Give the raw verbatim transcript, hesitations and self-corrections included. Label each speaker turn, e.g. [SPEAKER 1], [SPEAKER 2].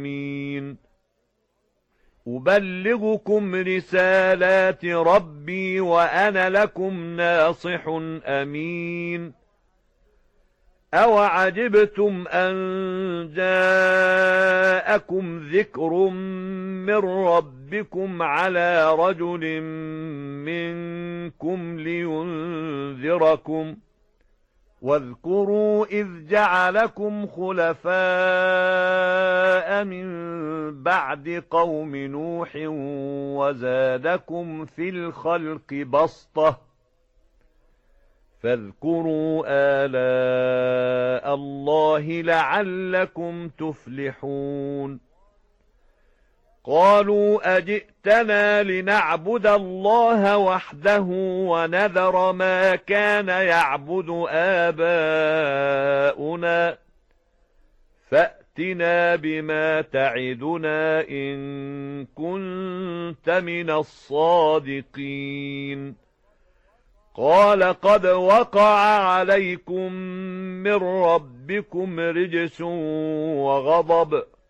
[SPEAKER 1] أبلغكم رسالات ربي وأنا لكم ناصح أمين أوعجبتم أن جاءكم ذكر من ربكم على رجل منكم لينذركم واذكروا إذ جعلكم خلفاء من بعد قوم نوح وزادكم في الخلق بسطة فاذكروا آلاء الله لعلكم تفلحون قالوا أجئتنا لنعبد الله وحده ونذر ما كان يعبد آباؤنا فأتنا بما تعدنا إن كنت من الصادقين قال قد وقع عليكم من ربكم رجس وغضب